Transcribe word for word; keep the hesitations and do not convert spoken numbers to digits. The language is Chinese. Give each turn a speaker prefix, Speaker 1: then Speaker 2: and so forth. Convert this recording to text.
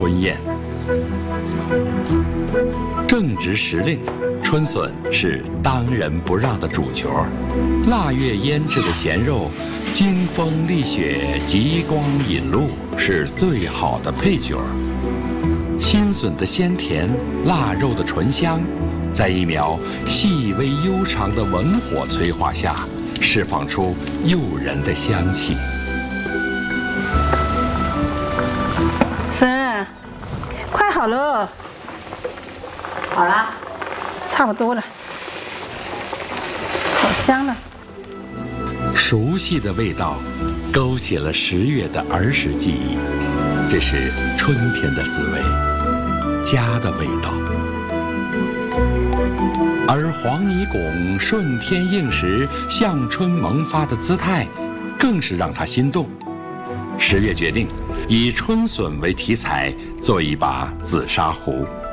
Speaker 1: 婚宴。正值时令，春笋是当仁不让的主角，腊月腌制的咸肉，经风沥雪，极光引露，是最好的配角。新笋的鲜甜，腊肉的醇香，在一苗细微悠长的文火催化下，释放出诱人的香气。
Speaker 2: 婶，快好了。
Speaker 3: 好了，
Speaker 2: 差不多了，好香了。
Speaker 1: 熟悉的味道，勾起了十月的儿时记忆。这是春天的滋味，家的味道。而黄泥拱顺天应时，向春萌发的姿态，更是让他心动。十月决定以春笋为题材，做一把紫砂壶。